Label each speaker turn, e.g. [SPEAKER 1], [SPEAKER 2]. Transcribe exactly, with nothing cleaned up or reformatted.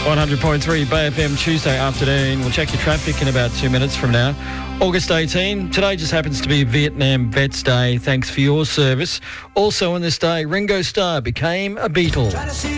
[SPEAKER 1] one hundred point three Bay F M Tuesday afternoon. We'll check your traffic in about two minutes from now. August eighteenth. Today just happens to be Vietnam Vets Day. Thanks for your service. Also on this day, Ringo Starr became a Beatle.